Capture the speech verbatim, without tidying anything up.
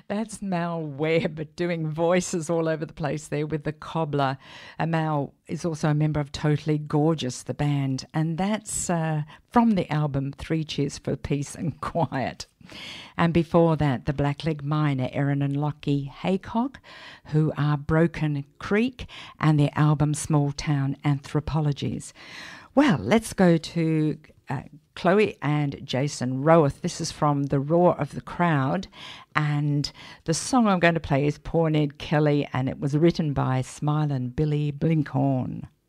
That's Mal Webb doing voices all over the place there with the Cobbler. And Mal is also a member of Totally Gorgeous, the band, and that's uh, from the album Three Cheers for Peace and Quiet. And before that, the Blackleg Miner, Erin and Lockie Haycock, who are Broken Creek, and their album Small Town Anthropologies. Well, let's go to uh, Chloe and Jason Rowath. This is from The Roar of the Crowd, and the song I'm going to play is Poor Ned Kelly, and it was written by Smilin' Billy Blinkhorn.